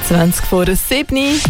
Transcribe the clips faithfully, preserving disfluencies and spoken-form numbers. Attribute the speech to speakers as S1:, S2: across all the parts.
S1: zwanzig vor sieben.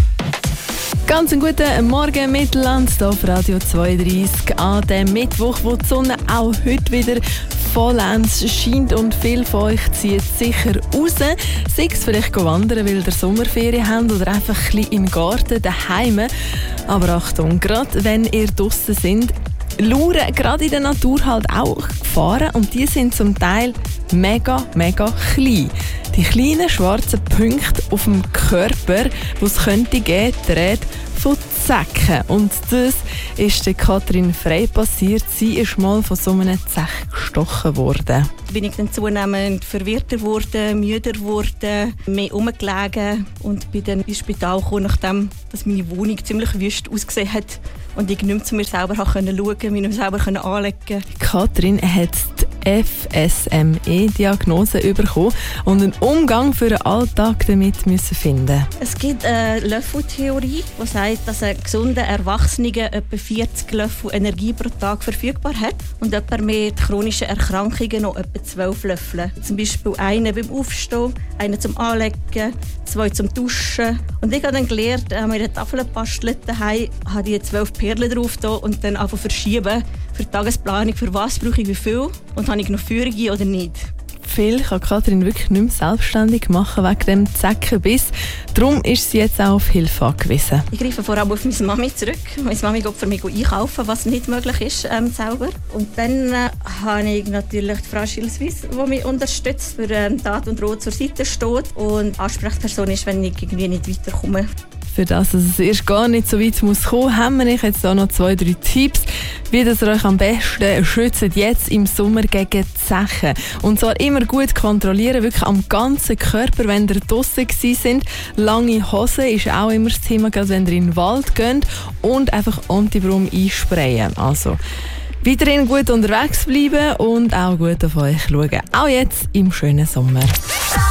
S1: Ganz einen guten Morgen Mittelland, hier auf Radio zweiunddreißig an dem Mittwoch, wo die Sonne auch heute wieder vollends scheint und viel von euch zieht sicher raus. Sei es vielleicht wandern, weil ihr Sommerferien habt oder einfach ein bisschen im Garten daheim. Aber Achtung, gerade wenn ihr draussen seid, lauern gerade in der Natur halt auch Gefahren und die sind zum Teil mega, mega klein. Die kleinen schwarzen Punkte auf dem Körper, die es könnte geben, die Rede von Zecken. Und das ist der Katrin Frey passiert. Sie ist mal von so einem Zech gestochen worden.
S2: Bin ich dann zunehmend verwirrter geworden, müder geworden, mehr rumgelegen und bin dann ins Spital gekommen, nachdem dass meine Wohnung ziemlich wüst ausgesehen hat und ich nicht mehr zu mir selber schauen konnte, mich nicht selber anlegen konnte.
S1: Katrin hat die F S M E-Diagnose bekommen und einen Umgang für den Alltag damit müssen finden.
S2: Es gibt eine Löffeltheorie, die sagt, dass ein gesunder Erwachsener etwa vierzig Löffel Energie pro Tag verfügbar hat und jemand mit chronischen Erkrankungen noch etwa zwölf Löffel. Zum Beispiel einen beim Aufstehen, einen zum Anlegen, zwei zum Duschen. Und ich habe dann gelernt, haben wir eine Tafel gebastelt daheim, habe die zwölf Perlen drauf da und dann einfach verschieben für die Tagesplanung, für was brauche ich wie viel und habe ich noch Führungen oder nicht.
S1: Viel kann Katrin wirklich nicht mehr selbstständig machen wegen dem Zeckenbiss. Darum ist sie jetzt auch auf Hilfe angewiesen.
S2: Ich greife vor allem auf meine Mami zurück. Meine Mami geht für mich einkaufen, was nicht möglich ist ähm, selber. Und dann äh, habe ich natürlich die Frau Schilswiss, die mich unterstützt, für ähm, Tat und Rot zur Seite steht und Ansprechperson ist, wenn ich irgendwie nicht weiterkomme.
S1: Für das, dass es erst gar nicht so weit muss kommen, haben wir jetzt hier noch zwei, drei Tipps, wie ihr euch am besten schützt jetzt im Sommer gegen Zechen. Und zwar immer gut kontrollieren, wirklich am ganzen Körper, wenn ihr draussen sind. Lange Hosen ist auch immer das Thema, gerade wenn ihr in den Wald geht. Und einfach Antibrum einsprayen. Also weiterhin gut unterwegs bleiben und auch gut auf euch schauen. Auch jetzt im schönen Sommer.